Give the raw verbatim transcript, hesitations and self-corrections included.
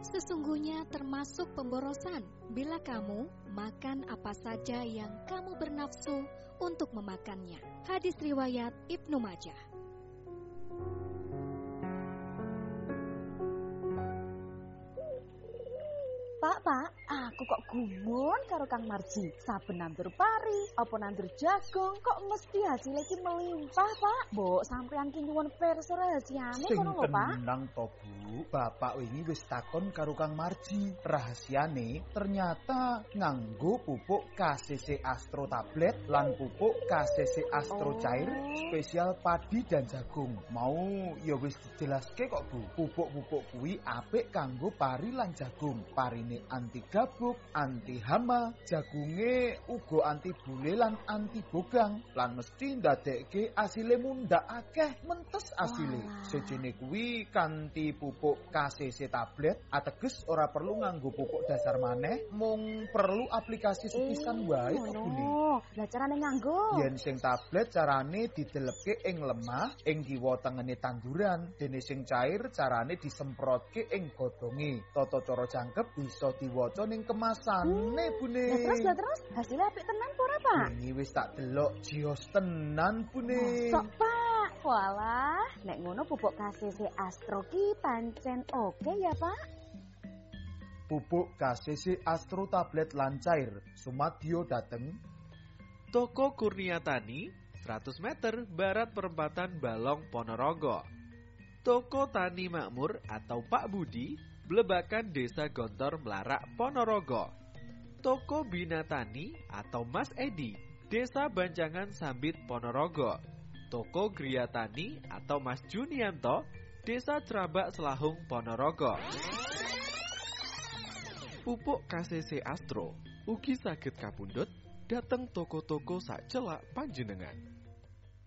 Sesungguhnya termasuk pemborosan bila kamu makan apa saja yang kamu bernafsu untuk memakannya. Hadis riwayat Ibnu Majah. Pak, Pak, aku kok gumun karo Kang Marji. Saben nandur pari, apa nandur jagung, kok mesti hasilnya ki melimpah, Pak. Mbok sampean ki nyuwun pirsa rahasiane Sing ngono lho, Pak. tenang to, Bu. Bapak wingi wis takon karo Kang Marji. Rahasiane ternyata nganggo pupuk K C C Astro tablet lan pupuk K C C Astro Oh. cair spesial padi dan jagung. Mau ya wis dijelaske kok, Bu. Pupuk-pupuk kuwi apik kanggo pari lan jagung. Parine anti gabuk, anti hama, jagunge uga anti bule lan anti bogang. Lan mesti ndadekke asile mundhak akeh mentes asile. Walah. Sejene kuwi kanthi pupuk K C C tablet, ateges ora perlu nganggo pupuk dasar maneh, mung perlu aplikasi sepisan wae kok Bune. ngono. Lah carane nganggo. Yen sing tablet carane didelepke ing lemah, ing kiwa tengene tanduran, dene sing cair carane disemprotke ing godhonge. Tata cara jangkep bisa diwaca ning kemasane, Bune. Lah terus, lah terus, hasilnya apik tenan apa ora, Pak? Ini wis tak delok jios tenan, Bune. Mosok, Pak. Walah, nek ngono pupuk K C C Astro ki pancen oke ya, Pak? Pupuk K C C Astro tablet lan cair sumadyo dateng Toko Kurnia Tani, seratus meter barat perempatan Balong Ponorogo. Toko Tani Makmur atau Pak Budi, Blebakan Desa Gontor Melarak Ponorogo. Toko Bina Tani atau Mas Edi, Desa Banjangan Sambit Ponorogo. Toko Gria Tani atau Mas Junianto, Desa Cerabak Selahung Ponorogo. Pupuk K C C Astro ugi saged kapundhut dateng toko-toko sak celak panjenengan.